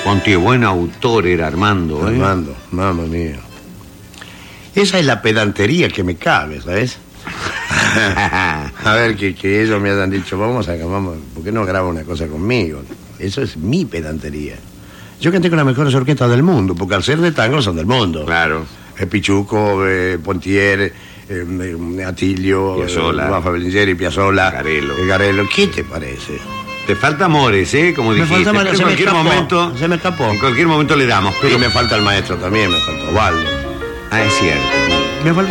Qué buen autor era Armando, ¿eh? Armando, mamma mía. Esa es la pedantería que me cabe, ¿sabes? A ver, que ellos me hayan dicho, vamos, ¿por qué no graba una cosa conmigo? Eso es mi pedantería. Yo canté con las mejores orquestas del mundo, porque al ser de tango son del mundo. Claro. Pichuco, Pontier, Atilio, Rafa Bellinger, Piazzolla, Garello. ¿Qué te parece? Te falta Amores, ¿eh? Como dijiste. Me falta Amores, en cualquier momento. Se me escapó. En cualquier momento le damos. Pero me falta el maestro también, me falta Osvaldo. Ah, es cierto. Me falta